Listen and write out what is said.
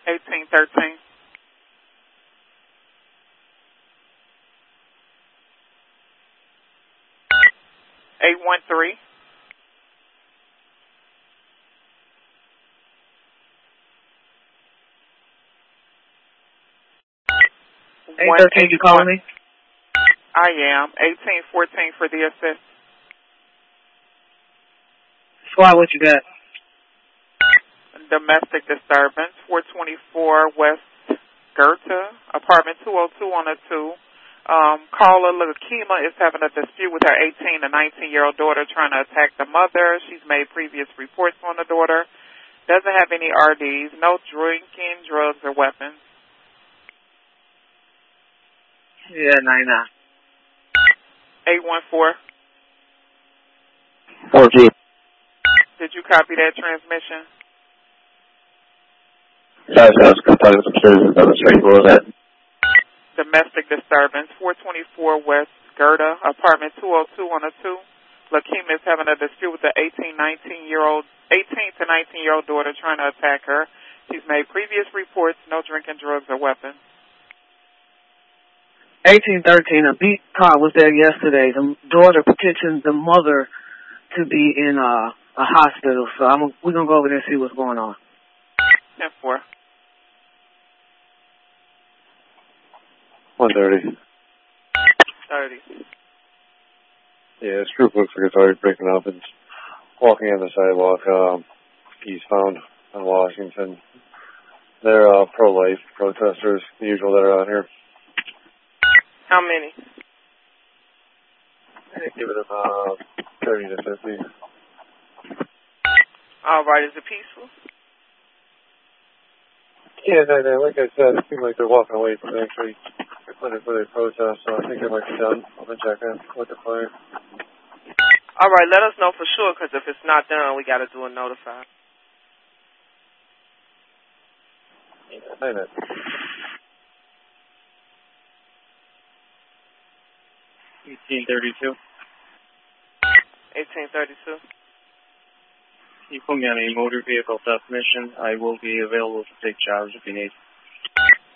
1813. 813. 813, you calling me? I am. 1814 for the assist. Squad, what you got? Domestic disturbance, 424 West Goethe, apartment 202 on a 2. Caller Lakima is having a dispute with her 18 to 19-year-old daughter trying to attack the mother. She's made previous reports on the daughter. Doesn't have any RDs, no drinking, drugs, or weapons. Yeah, 99. 814. 4G. Did you copy that transmission? Sorry, I was talking upstairs. I was straight below that. Domestic disturbance, 424 West Goethe, apartment 202 on a 2. Lakima is having a dispute with the 18 to 19-year-old daughter trying to attack her. She's made previous reports, no drinking, drugs, or weapons. 1813, a beat car was there yesterday. The daughter petitioned the mother to be in a hospital, so we're going to go over there and see what's going on. 10-4. 130. 30. Yeah, this group looks like it's already breaking up. It's walking on the sidewalk, eastbound on Washington. They're pro-life protesters, the usual that are out here. How many? I'd give it about 30 to 50. All right, is it peaceful? Yeah, like I said, it seems like they're walking away from actually for their protest, so I think they might be done. I'm going to check in with the fire. All right, let us know for sure, because if it's not done, we got to do a notify. Yeah, 9. 1832. 1832. You put me on a motor vehicle theft mission. I will be available to take charge if you need.